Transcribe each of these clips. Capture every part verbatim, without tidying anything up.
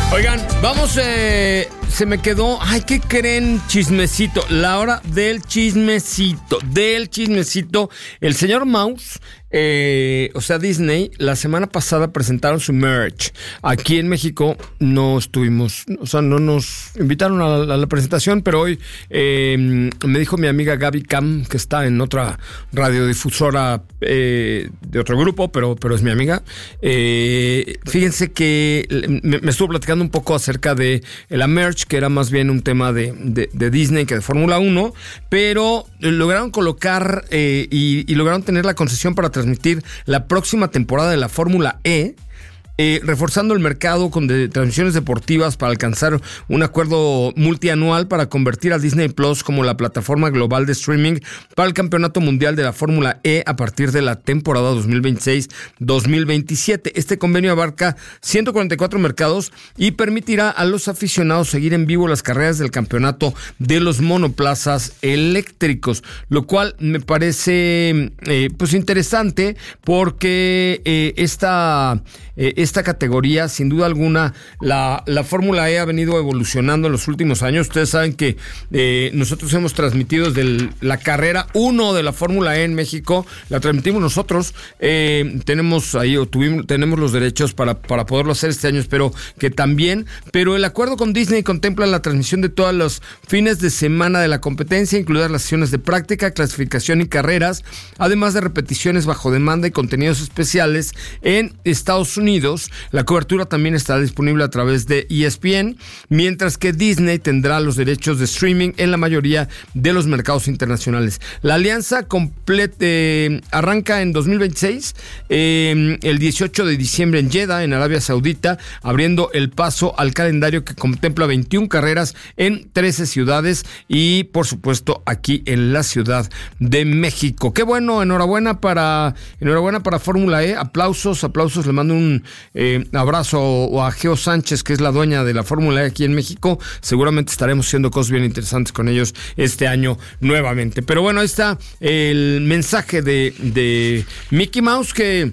Oigan, vamos, eh, se me quedó, ay, ¿qué creen? Chismecito, la hora del chismecito, del chismecito. El señor Mouse, eh, o sea, Disney, la semana pasada presentaron su merch. Aquí en México no estuvimos, o sea, no nos invitaron a la, a la presentación, pero hoy eh, me dijo mi amiga Gaby Cam, que está en otra radiodifusora eh, de otro grupo, pero, pero es mi amiga. Eh, fíjense que me, me estuvo platicando un poco acerca de la merch, que era más bien un tema de, de, de Disney que de Fórmula uno, pero lograron colocar eh, y, y lograron tener la concesión para transmitir la próxima temporada de la Fórmula E, Eh, reforzando el mercado con de, transmisiones deportivas para alcanzar un acuerdo multianual para convertir a Disney Plus como la plataforma global de streaming para el Campeonato Mundial de la Fórmula E a partir de la temporada dos mil veintiséis dos mil veintisiete. Este convenio abarca ciento cuarenta y cuatro mercados y permitirá a los aficionados seguir en vivo las carreras del campeonato de los monoplazas eléctricos, lo cual me parece eh, pues interesante porque eh, esta eh, esta categoría, sin duda alguna, la, la Fórmula E ha venido evolucionando en los últimos años. Ustedes saben que eh, nosotros hemos transmitido desde la carrera uno de la Fórmula E en México, la transmitimos nosotros, eh, tenemos ahí, o tuvimos, tenemos los derechos para, para poderlo hacer este año, espero que también, pero el acuerdo con Disney contempla la transmisión de todos los fines de semana de la competencia, incluidas las sesiones de práctica, clasificación y carreras, además de repeticiones bajo demanda y contenidos especiales en Estados Unidos. La cobertura también está disponible a través de E S P N, mientras que Disney tendrá los derechos de streaming en la mayoría de los mercados internacionales. La alianza complete, arranca en dos mil veintiséis, eh, el dieciocho de diciembre en Jeddah, en Arabia Saudita, abriendo el paso al calendario que contempla veintiuna carreras en trece ciudades y, por supuesto, aquí en la Ciudad de México. Qué bueno, enhorabuena para, enhorabuena para Fórmula E, aplausos, aplausos, le mando un Eh, abrazo a Geo Sánchez, que es la dueña de la Fórmula E aquí en México. Seguramente estaremos haciendo cosas bien interesantes con ellos este año nuevamente. Pero bueno, ahí está el mensaje de, de Mickey Mouse, que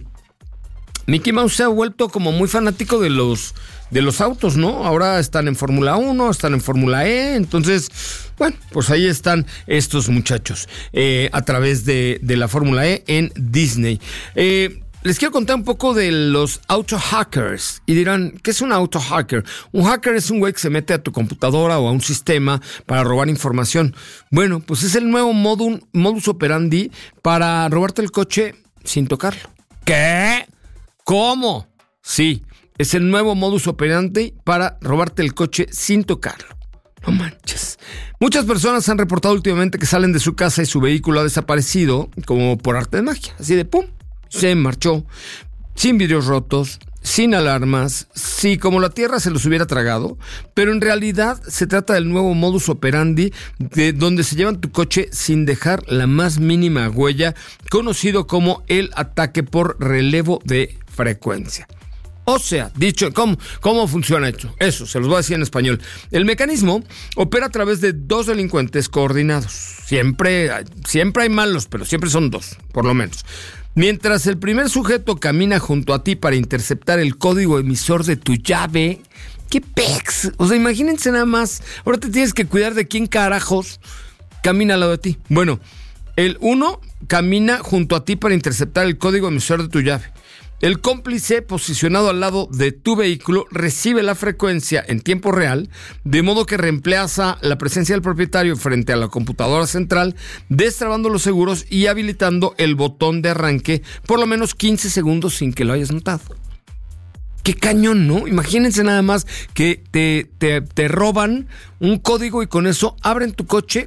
Mickey Mouse se ha vuelto como muy fanático de los de los autos, ¿no? Ahora están en Fórmula uno, están en Fórmula E, entonces, bueno, pues ahí están estos muchachos eh, a través de, de la Fórmula E en Disney. Eh, Les quiero contar un poco de los auto hackers. Y dirán, ¿qué es un auto hacker? Un hacker es un güey que se mete a tu computadora o a un sistema para robar información. Bueno, pues es el nuevo modus, modus operandi para robarte el coche sin tocarlo. ¿Qué? ¿Cómo? Sí, es el nuevo modus operandi para robarte el coche sin tocarlo. No manches. Muchas personas han reportado últimamente que salen de su casa y su vehículo ha desaparecido como por arte de magia. Así de pum. Se marchó, sin vidrios rotos, sin alarmas, sí, como la tierra se los hubiera tragado, pero en realidad se trata del nuevo modus operandi de donde se llevan tu coche sin dejar la más mínima huella, conocido como el ataque por relevo de frecuencia. O sea, dicho, ¿cómo, cómo funciona esto? Eso, se los voy a decir en español. El mecanismo opera a través de dos delincuentes coordinados. Siempre, siempre hay malos, pero siempre son dos, por lo menos. Mientras el primer sujeto camina junto a ti para interceptar el código emisor de tu llave, ¿qué pex? O sea, imagínense nada más, ahora te tienes que cuidar de quién carajos camina al lado de ti. Bueno, el uno camina junto a ti para interceptar el código emisor de tu llave. El cómplice, posicionado al lado de tu vehículo, recibe la frecuencia en tiempo real, de modo que reemplaza la presencia del propietario frente a la computadora central, destrabando los seguros y habilitando el botón de arranque por lo menos quince segundos sin que lo hayas notado. ¡Qué cañón!, ¿no? Imagínense nada más que te, te, te roban un código y con eso abren tu coche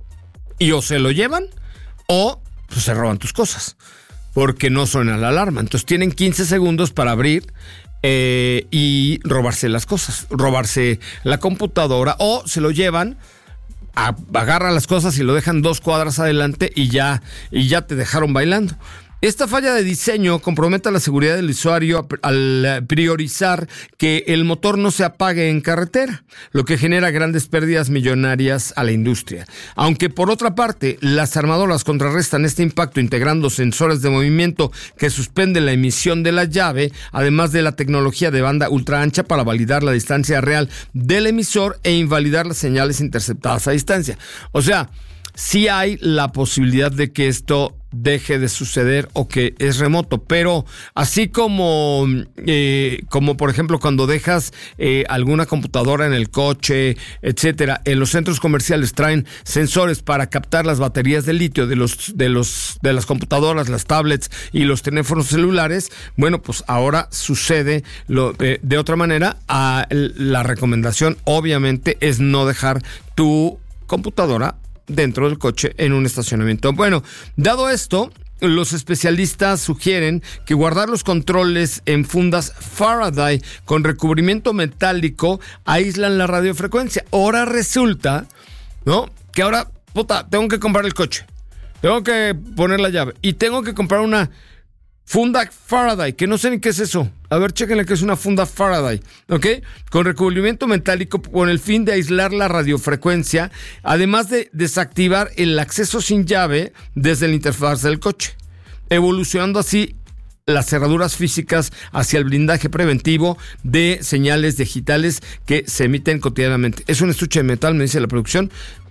y o se lo llevan o pues, se roban tus cosas. Porque no suena la alarma. Entonces tienen quince segundos para abrir eh, y robarse las cosas. Robarse la computadora o se lo llevan, a, agarran las cosas y lo dejan dos cuadras adelante y ya, y ya te dejaron bailando. Esta falla de diseño compromete la seguridad del usuario al priorizar que el motor no se apague en carretera, lo que genera grandes pérdidas millonarias a la industria. Aunque por otra parte, las armadoras contrarrestan este impacto integrando sensores de movimiento que suspenden la emisión de la llave, además de la tecnología de banda ultra ancha para validar la distancia real del emisor e invalidar las señales interceptadas a distancia. O sea, sí hay la posibilidad de que esto deje de suceder o que es remoto, pero así como eh, como por ejemplo cuando dejas eh, alguna computadora en el coche, etcétera, en los centros comerciales traen sensores para captar las baterías de litio de los de los de las computadoras, las tablets y los teléfonos celulares. Bueno, pues ahora sucede lo, eh, de otra manera. A, la recomendación obviamente es no dejar tu computadora dentro del coche en un estacionamiento. Bueno, dado esto, los especialistas sugieren que guardar los controles en fundas Faraday con recubrimiento metálico aíslan la radiofrecuencia. Ahora resulta, ¿no?, que ahora, puta, tengo que comprar el coche, tengo que poner la llave y tengo que comprar una funda Faraday, que no sé ni qué es eso. A ver, chéquenle que es una funda Faraday, ¿ok? Con recubrimiento metálico con el fin de aislar la radiofrecuencia, además de desactivar el acceso sin llave desde la interfaz del coche, evolucionando así las cerraduras físicas hacia el blindaje preventivo de señales digitales que se emiten cotidianamente. Es un estuche de metal, me dice la producción,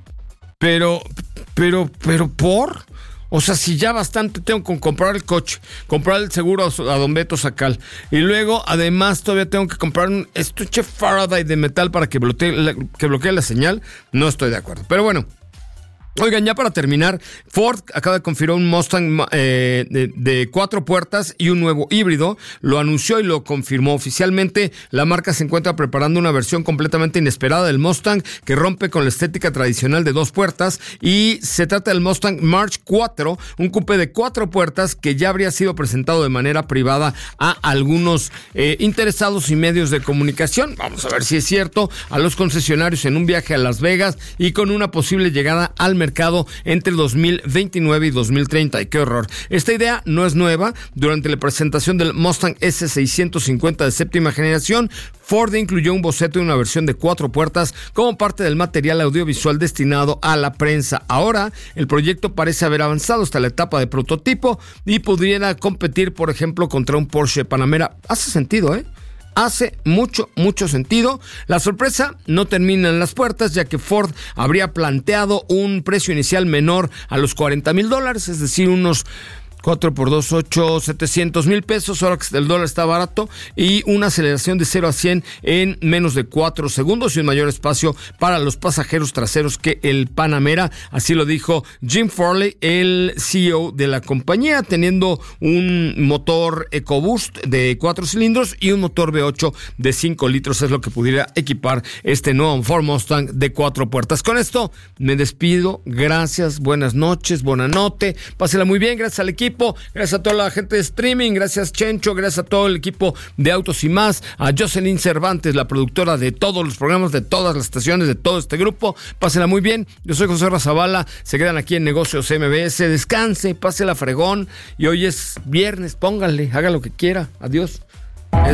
pero, pero, pero, ¿por...? O sea, si ya bastante tengo que comprar el coche, comprar el seguro a Don Beto Sacal, y luego además todavía tengo que comprar un estuche Faraday de metal para que bloquee la, que bloquee la señal, no estoy de acuerdo. Pero bueno, oigan, ya para terminar, Ford acaba de confirmar un Mustang eh, de, de cuatro puertas y un nuevo híbrido. Lo anunció y lo confirmó oficialmente. La marca se encuentra preparando una versión completamente inesperada del Mustang que rompe con la estética tradicional de dos puertas, y se trata del Mustang March cuatro, un coupé de cuatro puertas que ya habría sido presentado de manera privada a algunos eh, interesados y medios de comunicación. Vamos a ver si es cierto. A los concesionarios en un viaje a Las Vegas y con una posible llegada al mercado entre dos mil veintinueve y dos mil treinta. ¡Y qué horror! Esta idea no es nueva. Durante la presentación del Mustang ese seiscientos cincuenta de séptima generación, Ford incluyó un boceto de una versión de cuatro puertas como parte del material audiovisual destinado a la prensa. Ahora, el proyecto parece haber avanzado hasta la etapa de prototipo y pudiera competir, por ejemplo, contra un Porsche Panamera. Hace sentido, ¿eh? Hace mucho, mucho sentido. La sorpresa no termina en las puertas, ya que Ford habría planteado un precio inicial menor a los cuarenta mil dólares, es decir, unos cuatro por dos, ocho, setecientos mil pesos, ahora que el dólar está barato, y una aceleración de cero a cien en menos de cuatro segundos y un mayor espacio para los pasajeros traseros que el Panamera. Así lo dijo Jim Farley, el C E O de la compañía, teniendo un motor EcoBoost de cuatro cilindros y un motor V ocho de cinco litros, es lo que pudiera equipar este nuevo Ford Mustang de cuatro puertas. Con esto me despido. Gracias, buenas noches, buena noche, pásela muy bien, gracias al equipo. Gracias a toda la gente de streaming, gracias Chencho, gracias a todo el equipo de Autos y Más, a Jocelyn Cervantes, la productora de todos los programas, de todas las estaciones, de todo este grupo. Pásenla muy bien. Yo soy José Razabala, se quedan aquí en Negocios M B S. Descanse, pásela fregón, y hoy es viernes, pónganle, haga lo que quiera. Adiós. Es...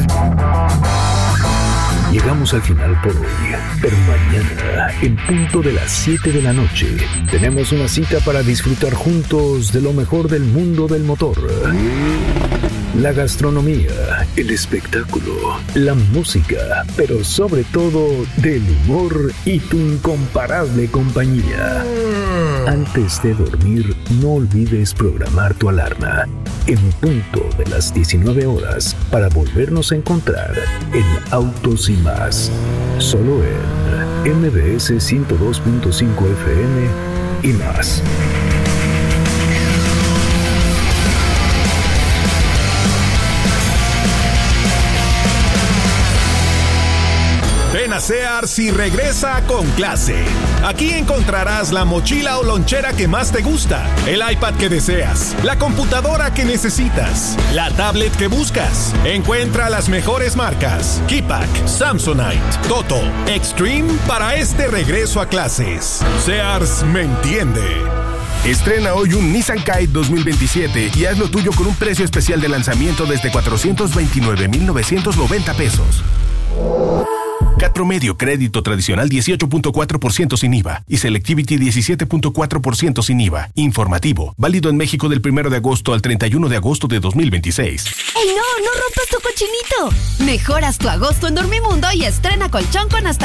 Llegamos al final por hoy, pero mañana, en punto de las siete de la noche, tenemos una cita para disfrutar juntos de lo mejor del mundo del motor. La gastronomía, el espectáculo, la música, pero sobre todo del humor y tu incomparable compañía. Antes de dormir, no olvides programar tu alarma en punto de las diecinueve horas para volvernos a encontrar en Autos y Más, solo en M B S ciento dos punto cinco F M y más. Ven a Sears y regresa con clase. Aquí encontrarás la mochila o lonchera que más te gusta, el iPad que deseas, la computadora que necesitas, la tablet que buscas. Encuentra las mejores marcas: Keypack, Samsonite, Toto, Extreme para este regreso a clases. Sears me entiende. Estrena hoy un Nissan Kite dos mil veintisiete y haz lo tuyo con un precio especial de lanzamiento desde cuatrocientos veintinueve mil novecientos noventa pesos. C A T Promedio, crédito tradicional dieciocho punto cuatro por ciento sin I V A y Selectivity diecisiete punto cuatro por ciento sin I V A. Informativo, válido en México del primero de agosto al treinta y uno de agosto de dos mil veintiséis. ¡Ey, no! ¡No rompas tu cochinito! Mejoras tu agosto en Dormimundo y estrena colchón con hasta